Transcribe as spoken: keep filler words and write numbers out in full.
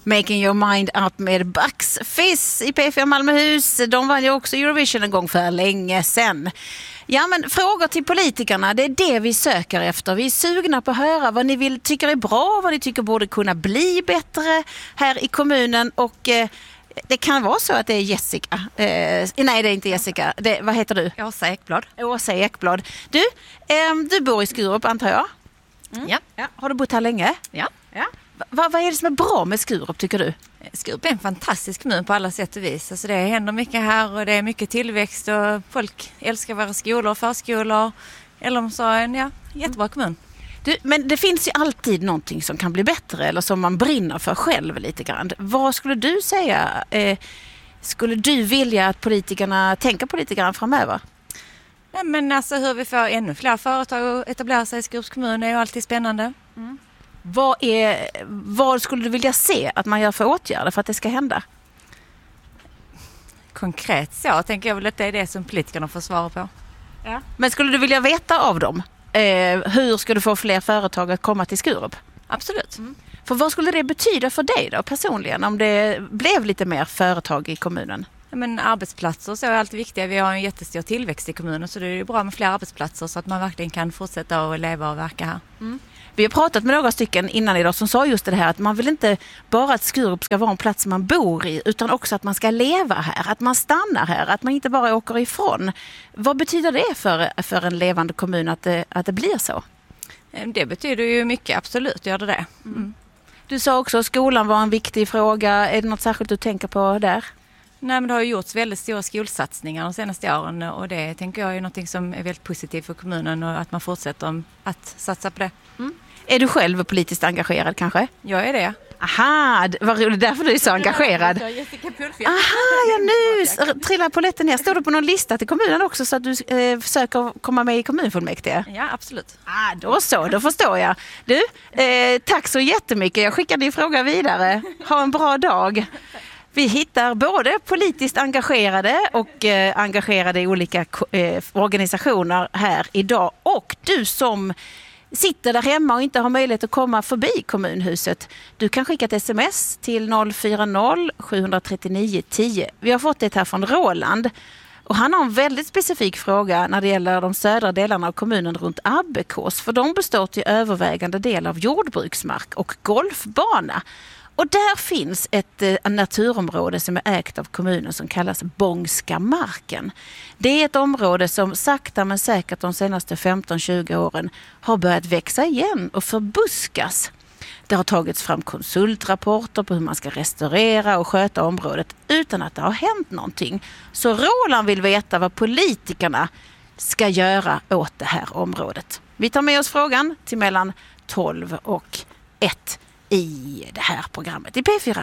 Making Your Mind Up med Bucks Fizz i P fyra Malmöhus. De vann ju också Eurovision en gång för länge sedan. Ja, men frågor till politikerna, det är det vi söker efter. Vi är sugna på att höra vad ni vill, tycker är bra, vad ni tycker borde kunna bli bättre här i kommunen. Och eh, det kan vara så att det är Jessica. Eh, nej, det är inte Jessica. Det, vad heter du? Åsa Ekblad. Åsa Ekblad. Du, eh, du bor i Skurup, antar jag? Mm. Ja. Ja. Har du bott här länge? Ja. Ja. Va, vad är det som är bra med Skurup, tycker du? Skurup är en fantastisk kommun på alla sätt och vis. Alltså det händer mycket här och det är mycket tillväxt och folk älskar våra skolor, förskolor, äldreomsorgen. Ja, jättebra kommun. Du, men det finns ju alltid någonting som kan bli bättre eller som man brinner för själv lite grann. Vad skulle du säga? Eh, skulle du vilja att politikerna tänker på lite grann framöver? Ja, men alltså hur vi får ännu fler företag att etablera sig i Skurups kommun är ju alltid spännande. Mm. Vad, är, vad skulle du vilja se att man gör för åtgärder för att det ska hända? Konkret så tänker jag väl att det är det som politikerna får svara på. Ja. Men skulle du vilja veta av dem? Eh, hur ska du få fler företag att komma till Skurup? Absolut. Mm. För vad skulle det betyda för dig då personligen om det blev lite mer företag i kommunen? Ja, men arbetsplatser så är alltid viktiga. Vi har en jättestor tillväxt i kommunen så det är bra med fler arbetsplatser så att man verkligen kan fortsätta att leva och verka här. Mm. Vi har pratat med några stycken innan idag som sa just det här att man vill inte bara att Skurup ska vara en plats man bor i utan också att man ska leva här, att man stannar här, att man inte bara åker ifrån. Vad betyder det för, för en levande kommun att det, att det blir så? Det betyder ju mycket, absolut, gör det det. Mm. Du sa också att skolan var en viktig fråga. Är det något särskilt du tänker på där? Nej, men det har ju gjorts väldigt stora skolsatsningar de senaste åren och det tänker jag är något som är väldigt positivt för kommunen och att man fortsätter att satsa på det. Mm. Är du själv politiskt engagerad kanske? Jag är det. Aha, vad roligt, därför du är så engagerad. Aha, ja nu trillar polletten ner. Står du på någon lista till kommunen också så att du eh, försöker komma med i kommunfullmäktige? Ja, absolut. Ah, då så, då förstår jag. Du, eh, tack så jättemycket. Jag skickar din fråga vidare. Ha en bra dag. Vi hittar både politiskt engagerade och eh, engagerade i olika eh, organisationer här idag. Och du som sitter där hemma och inte har möjlighet att komma förbi kommunhuset. Du kan skicka ett sms till noll fyra noll sju tre nio ett noll. Vi har fått det här från Roland. Och han har en väldigt specifik fråga när det gäller de södra delarna av kommunen runt Abbekås. För de består till övervägande del av jordbruksmark och golfbana. Och där finns ett eh, naturområde som är ägt av kommunen som kallas Bångska marken. Det är ett område som sakta men säkert de senaste femton tjugo åren har börjat växa igen och förbuskas. Det har tagits fram konsultrapporter på hur man ska restaurera och sköta området utan att det har hänt någonting. Så Roland vill veta vad politikerna ska göra åt det här området. Vi tar med oss frågan till mellan tolv och ett i det här programmet i P fyra.